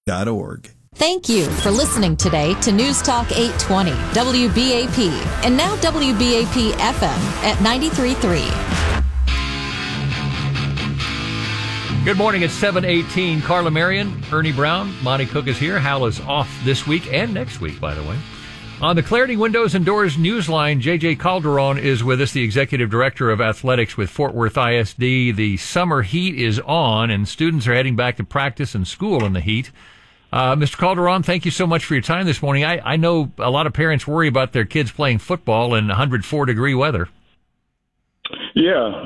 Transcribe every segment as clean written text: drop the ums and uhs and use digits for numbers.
Thank you for listening today to News Talk 820 WBAP and now WBAP FM at 93.3. Good morning. It's 7:18. Carla Marion, Ernie Brown, Monty Cook is here. Hal is off this week and next week, by the way. On the Clarity Windows and Doors Newsline, J.J. Calderon is with us, the Executive Director of Athletics with Fort Worth ISD. The summer heat is on, and students are heading back to practice and school in the heat. Mr. Calderon, thank you so much for your time this morning. I know a lot of parents worry about their kids playing football in 104-degree weather. Yeah,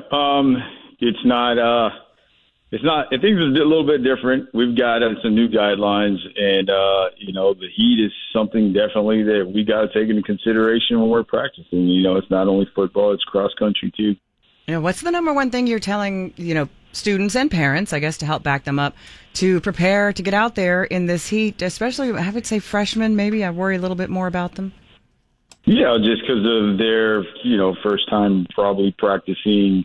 things are a little bit different. We've got some new guidelines, and the heat is something definitely that we got to take into consideration when we're practicing. It's not only football; it's cross country too. What's the number one thing you're telling students and parents, I guess, to help back them up to prepare to get out there in this heat? Especially, I would say freshmen. Maybe I worry a little bit more about them. Yeah, just because of their first time probably practicing.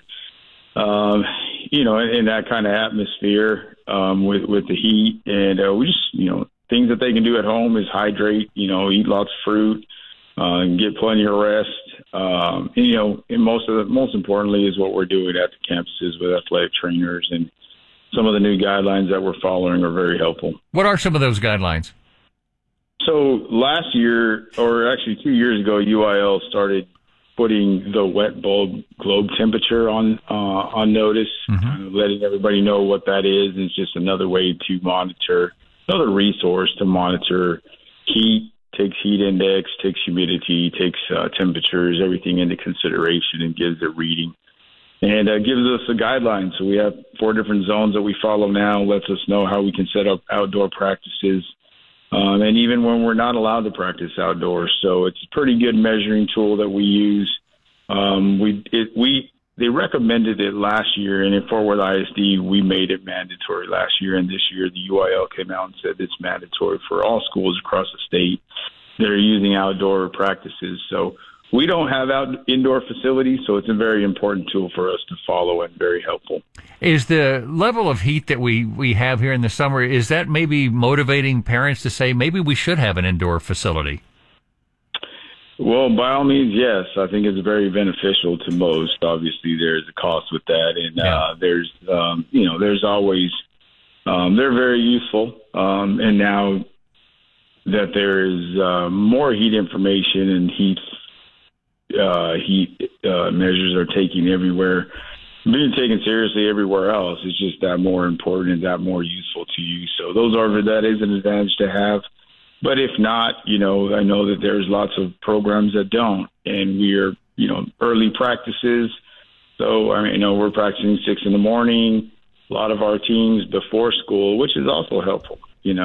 In that kind of atmosphere, with the heat, and we just, things that they can do at home is hydrate, eat lots of fruit, get plenty of rest, and most importantly is what we're doing at the campuses with athletic trainers, and some of the new guidelines that we're following are very helpful. What are some of those guidelines? So last year, or actually 2 years ago, UIL started putting the wet bulb globe temperature on notice, letting everybody know what that is. It's just another way to monitor, another resource to monitor heat, takes heat index, takes humidity, takes temperatures, everything into consideration, and gives a reading. And gives us a guideline. So we have 4 different zones that we follow now, lets us know how we can set up outdoor practices. And even when we're not allowed to practice outdoors. So it's a pretty good measuring tool that we use. They recommended it last year, and in Fort Worth ISD, we made it mandatory last year. And this year, the UIL came out and said it's mandatory for all schools across the state that are using outdoor practices. So we don't have indoor facilities, so it's a very important tool for us to follow and very helpful. Is the level of heat that we have here in the summer, is that maybe motivating parents to say maybe we should have an indoor facility? Well, by all means, yes. I think it's very beneficial to most. Obviously, there's a cost with that, and there's always they're very useful. And now that there is more heat information and heat measures are being taken seriously everywhere else. It's just that more important and that more useful to you. So that is an advantage to have. But if not, I know that there's lots of programs that don't, and we're, early practices. So, we're practicing 6 in the morning, a lot of our teams before school, which is also helpful,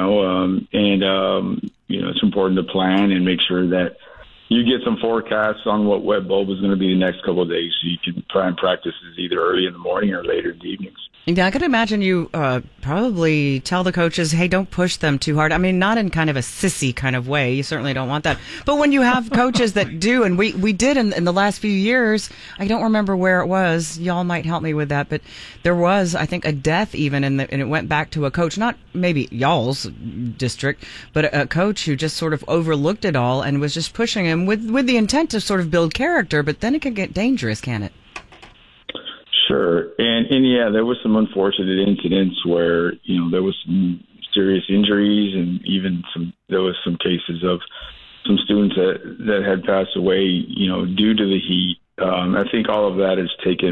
it's important to plan and make sure that you get some forecasts on what wet bulb is going to be the next couple of days, so you can plan practices either early in the morning or later in the evenings. Yeah, I could imagine you probably tell the coaches, hey, don't push them too hard. I mean, not in kind of a sissy kind of way. You certainly don't want that. But when you have coaches that do, and we did in the last few years, I don't remember where it was. Y'all might help me with that. But there was, I think, a death even, and it went back to a coach, not maybe y'all's district, but a coach who just sort of overlooked it all and was just pushing him with the intent to sort of build character. But then it can get dangerous, can it? Sure. And yeah, there was some unfortunate incidents where, there was some serious injuries, and even there was some cases of some students that had passed away, due to the heat. I think all of that has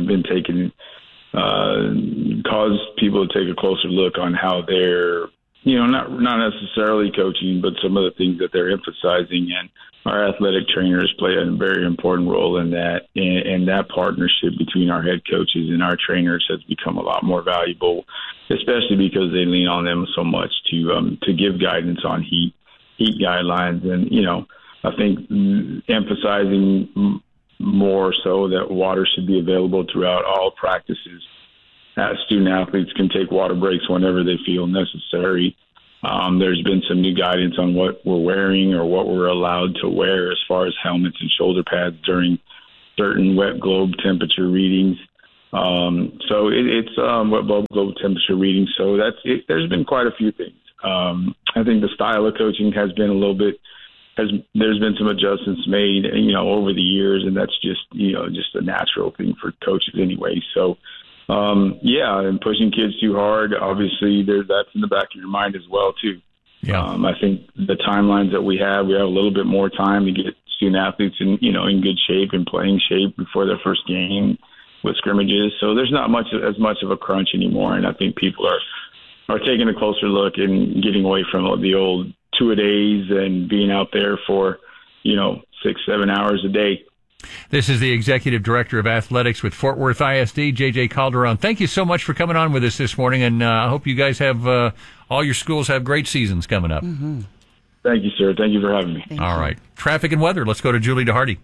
caused people to take a closer look on how they're, not necessarily coaching, but some of the things that they're emphasizing. And our athletic trainers play a very important role in that. And that partnership between our head coaches and our trainers has become a lot more valuable, especially because they lean on them so much to give guidance on heat guidelines. And, I think emphasizing more so that water should be available throughout all practices. Student athletes can take water breaks whenever they feel necessary. There's been some new guidance on what we're wearing or what we're allowed to wear as far as helmets and shoulder pads during certain wet globe temperature readings. So it's wet bulb globe temperature readings. So that's it. There's been quite a few things. I think the style of coaching has been a little bit. There's been some adjustments made, over the years, and that's just a natural thing for coaches anyway. So, and pushing kids too hard, obviously, that's in the back of your mind as well too. Yeah. I think the timelines that we have a little bit more time to get student athletes in good shape and playing shape before their first game with scrimmages. So there's not as much of a crunch anymore, and I think people are taking a closer look and getting away from the old 2-a-days and being out there for 6-7 hours a day. This is the Executive Director of Athletics with Fort Worth ISD, J.J. Calderon. Thank you so much for coming on with us this morning, and I hope you guys have all your schools have great seasons coming up. Mm-hmm. Thank you, sir. Thank you for having me. All right. Traffic and weather. Let's go to Julie DeHardy.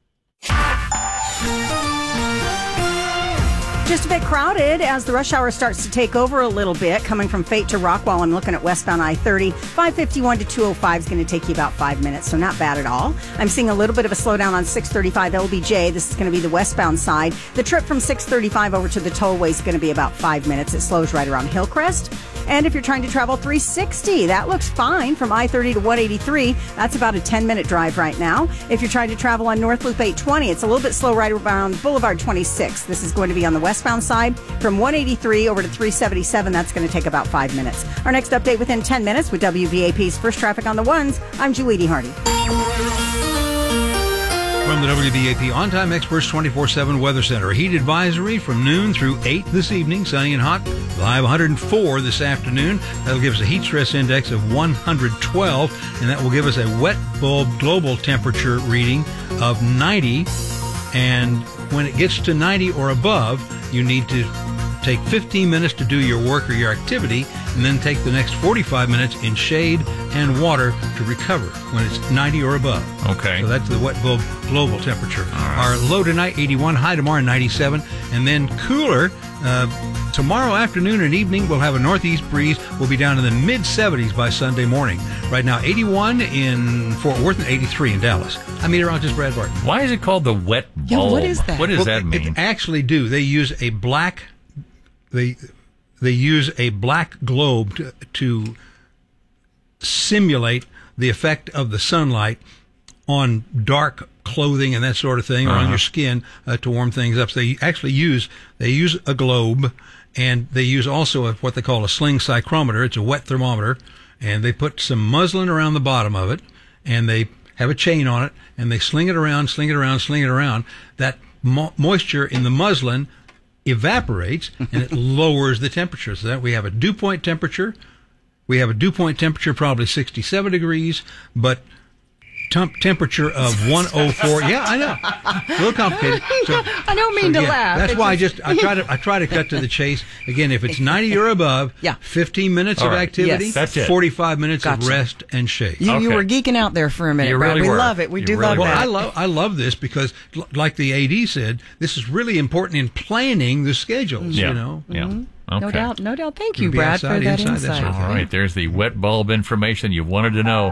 Just a bit crowded as the rush hour starts to take over a little bit. Coming from Fate to Rockwall, I'm looking at westbound I-30. 551 to 205 is going to take you about 5 minutes, so not bad at all. I'm seeing a little bit of a slowdown on 635 LBJ. This is going to be the westbound side. The trip from 635 over to the tollway is going to be about 5 minutes. It slows right around Hillcrest. And if you're trying to travel 360, that looks fine from I-30 to 183. That's about a 10-minute drive right now. If you're trying to travel on North Loop 820, it's a little bit slow right around Boulevard 26. This is going to be on the westbound side. From 183 over to 377, that's going to take about 5 minutes. Our next update within 10 minutes with WBAP's First Traffic on the Ones. I'm Julie DeHardy. From the WBAP On-Time Experts 24/7 Weather Center. A heat advisory from noon through 8 this evening, sunny and hot. Live 104 this afternoon. That'll give us a heat stress index of 112, and that will give us a wet bulb global temperature reading of 90. And when it gets to 90 or above, you need to take 15 minutes to do your work or your activity, and then take the next 45 minutes in shade and water to recover when it's 90 or above. Okay. So that's the wet bulb global temperature. right. Our low tonight, 81, high tomorrow, 97, and then cooler tomorrow afternoon and evening. We'll have a northeast breeze. We'll be down in the mid-70s by Sunday morning. Right now, 81 in Fort Worth and 83 in Dallas. I'm meteorologist Brad Barton. Why is it called the wet bulb? Yeah, what is that? What does that They mean? actually do. They use a black. They use a black globe to simulate the effect of the sunlight on dark clothing and that sort of thing, or on your skin to warm things up. So they actually use a globe, and they use also what they call a sling psychrometer. It's a wet thermometer, and they put some muslin around the bottom of it, and they have a chain on it, and they sling it around. That moisture in the muslin evaporates, and it lowers the temperature. So that we have a dew point temperature. We have a dew point temperature probably 67 degrees, but temperature of 104. Yeah, I know. A little complicated. So, I don't mean to laugh. That's It's why just- I try to cut to the chase. Again, if it's 90 or above, 15 minutes All of right. activity, Yes. That's it. 45 minutes of Gotcha. rest and shade. You Okay. were geeking out there for a minute, You Brad. really We were. love it. We You do really love were. that. Well, I love this because, like the AD said, this is really important in planning the schedules. Yeah. You know, Yeah. Okay. No doubt. Thank You'll you, be Brad, outside, for that inside, that insight. sort of All right, there's the wet bulb information you wanted to know.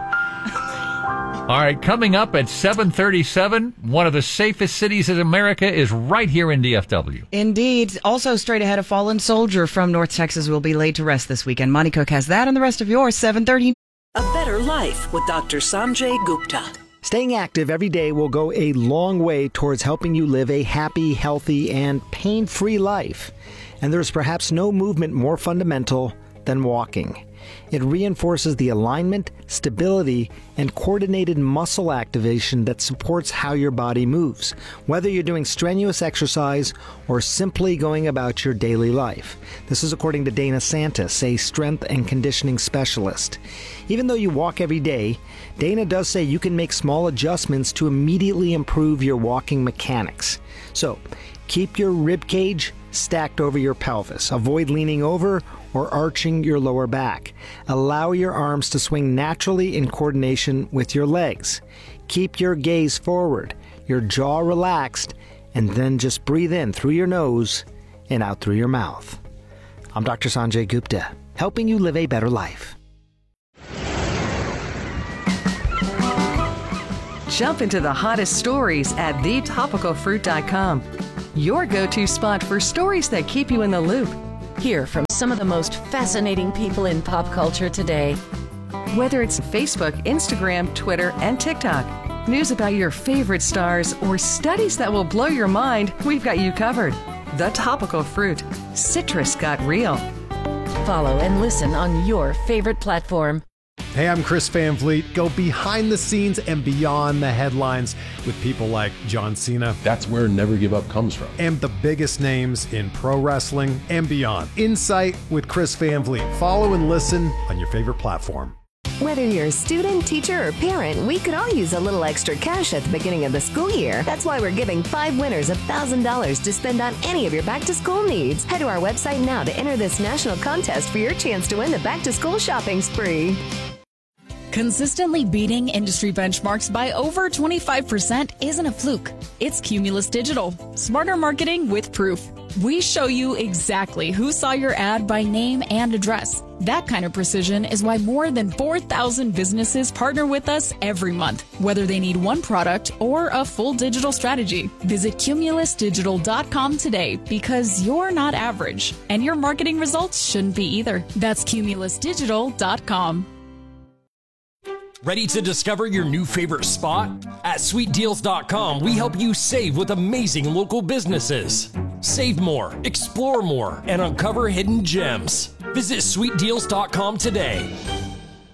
All right, coming up at 7:37, one of the safest cities in America is right here in DFW. Indeed. Also, straight ahead, a fallen soldier from North Texas will be laid to rest this weekend. Monty Cook has that and the rest of yours, 7:30. A Better Life with Dr. Sanjay Gupta. Staying active every day will go a long way towards helping you live a happy, healthy, and pain-free life. And there's perhaps no movement more fundamental than walking. It reinforces the alignment, stability, and coordinated muscle activation that supports how your body moves, whether you're doing strenuous exercise or simply going about your daily life. This is according to Dana Santis, a strength and conditioning specialist. Even though you walk every day, Dana does say you can make small adjustments to immediately improve your walking mechanics. So, keep your rib cage stacked over your pelvis. Avoid leaning over or arching your lower back. Allow your arms to swing naturally in coordination with your legs. Keep your gaze forward, your jaw relaxed, and then just breathe in through your nose and out through your mouth. I'm Dr. Sanjay Gupta, helping you live a better life. Jump into the hottest stories at thetopicalfruit.com. Your go-to spot for stories that keep you in the loop. Hear from some of the most fascinating people in pop culture today. Whether it's Facebook, Instagram, Twitter, and TikTok, news about your favorite stars, or studies that will blow your mind, we've got you covered. The Topical Fruit. Citrus got real. Follow and listen on your favorite platform. Hey, I'm Chris Van Vliet. Go behind the scenes and beyond the headlines with people like John Cena. That's where Never Give Up comes from. And the biggest names in pro wrestling and beyond. Insight with Chris Van Vliet. Follow and listen on your favorite platform. Whether you're a student, teacher, or parent, we could all use a little extra cash at the beginning of the school year. That's why we're giving 5 winners $1,000 to spend on any of your back-to-school needs. Head to our website now to enter this national contest for your chance to win the back-to-school shopping spree. Consistently beating industry benchmarks by over 25% isn't a fluke. It's Cumulus Digital. Smarter marketing with proof. We show you exactly who saw your ad by name and address. That kind of precision is why more than 4,000 businesses partner with us every month, whether they need one product or a full digital strategy. Visit cumulusdigital.com today because you're not average, and your marketing results shouldn't be either. That's cumulusdigital.com. Ready to discover your new favorite spot? At sweetdeals.com, we help you save with amazing local businesses. Save more, explore more, and uncover hidden gems. Visit sweetdeals.com today.